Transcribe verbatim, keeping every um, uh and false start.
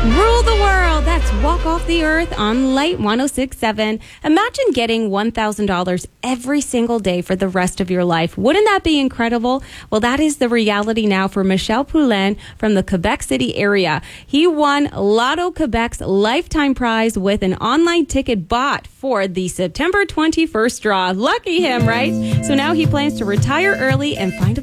Rule the world. That's Walk Off the Earth on Light one oh six point seven. Imagine getting one thousand dollars every single day for the rest of your life. Wouldn't that be incredible? Well, that is the reality now for Michel Poulin from the Quebec City area. He won Lotto Quebec's lifetime prize with an online ticket bought for the September twenty-first draw. Lucky him, right? So now he plans to retire early and find a